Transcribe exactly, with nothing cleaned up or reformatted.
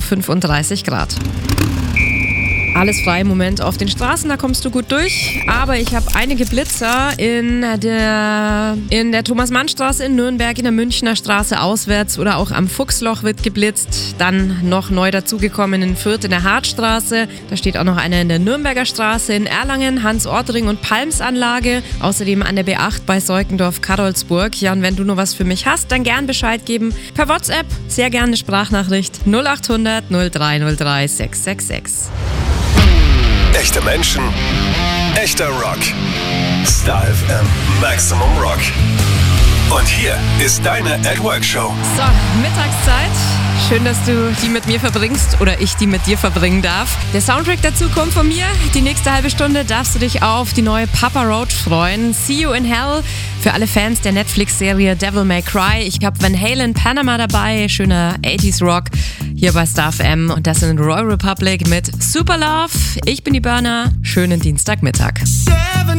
fünfunddreißig Grad. Alles frei im Moment auf den Straßen, da kommst du gut durch. Aber ich habe einige Blitzer in der, in der Thomas-Mann-Straße in Nürnberg, in der Münchner Straße auswärts oder auch am Fuchsloch wird geblitzt. Dann noch neu dazugekommen in Fürth in der Hartstraße. Da steht auch noch einer in der Nürnberger Straße, in Erlangen, Hans-Ortring und Palmsanlage. Außerdem an der B acht bei Seukendorf-Karolsburg. Ja, und wenn du noch was für mich hast, dann gern Bescheid geben. Per WhatsApp, sehr gerne eine Sprachnachricht null acht hundert null drei null drei sechs sechs sechs. Echte Menschen, echter Rock. Star F M Maximum Rock. Und hier ist deine At Work Show. So, Mittagszeit. Schön, dass du die mit mir verbringst oder ich die mit dir verbringen darf. Der Soundtrack dazu kommt von mir. Die nächste halbe Stunde darfst du dich auf die neue Papa Roach freuen. See You in Hell für alle Fans der Netflix-Serie Devil May Cry. Ich habe Van Halen Panama dabei, schöner achtziger Rock hier bei Star F M. Und das sind Royal Republic mit Super Love. Ich bin die Burner. Schönen Dienstagmittag.